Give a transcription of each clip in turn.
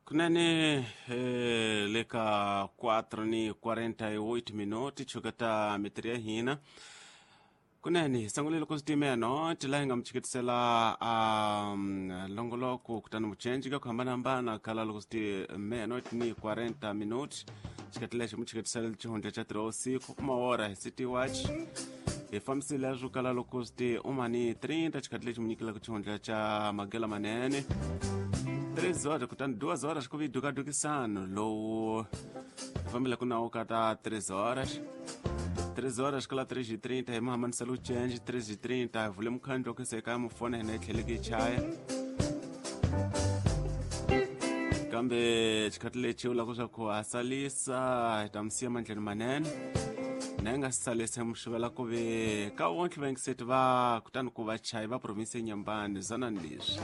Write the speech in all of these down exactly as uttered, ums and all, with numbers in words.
Kunani eh, leka quatro ni quarenta e oito minuti chukata metria hina. Kunani sangulilo kusitimeno tilahinga mchikitisela um, longoloko kutana mchenjiga kuhambana mbana kala lokusti meno ni quarenta minuti chikatilesha mchikitisela chihunja chatira usiku kuma hora city watch ifamisile azukala lokusti umani trinta chikatilesha mnyikila kuchihunja cha magela manene três horas, portanto, duas horas que eu vi do gado que sano. Lo... A família com a tá três horas. Três horas, que lá três e trinta, é uma saúde change, três e trinta. Volemos canto que se cai, meu fone, né, que ele que chai. Cambe, chikatle cheu la coisa com a salisa, tamsia manjani manen. Nenga salisa mshuvela kove, ka wonke vem que se va, kutano kuva chai, va província Inhambane, zona Ndis.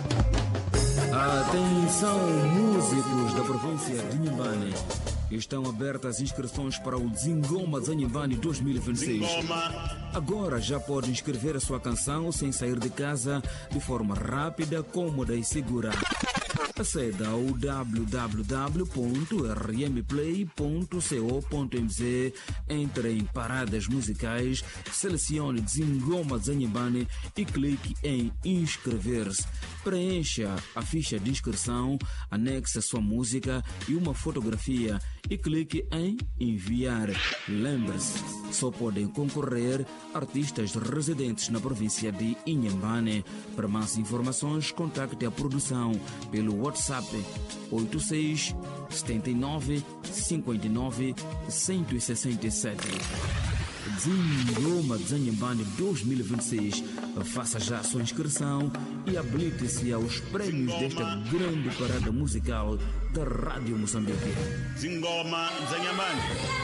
Atenção, músicos da província de Inhambane. Estão abertas inscrições para o Zingoma de Inhambane dois mil e vinte e seis. Agora já pode inscrever a sua canção sem sair de casa de forma rápida, cômoda e segura. Acede ao w w w ponto r m play ponto co ponto m z, entre em paradas musicais, selecione Zingoma de Inhambane e clique em inscrever-se. Preencha a ficha de inscrição, anexe sua música e uma fotografia e clique em enviar. Lembre-se, só podem concorrer artistas residentes na província de Inhambane. Para mais informações, contacte a produção pelo WhatsApp oito seis sete nove cinco nove um seis sete. Zingoma de Inhambane dois mil e vinte e seis. Faça já a sua inscrição e habilite-se aos prêmios desta grande parada musical da Rádio Moçambique. Zingoma de Inhambane.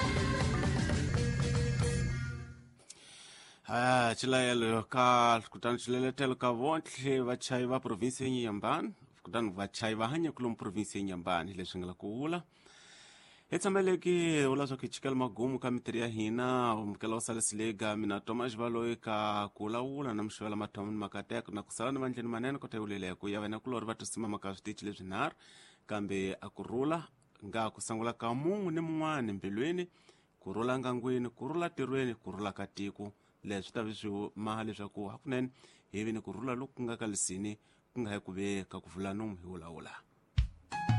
Ah, chilaelo ka kutano chileletelo ka vontle vachai va província Inhambane, kutano vachai va hanya kulum província Inhambane leswingala kuula. Etsamele ki ula so ki chikal magumu ka mitria hina mkela usale silega mina Thomas Valoi ka kula ula na mshwela matomu makatek na kusala na manjeni manene kote ulile ku yawe na kulor vatu sima makastich lezinar kambe akurula nga kusangula ka mungu ni mwane mbilweni kurula ngangwini kurula tirweni kurula katiku lezo tavishu mahali zaku hakunen hivi ni kurula luku nga kalisini kunga hekube kakufulanu mhiula ula.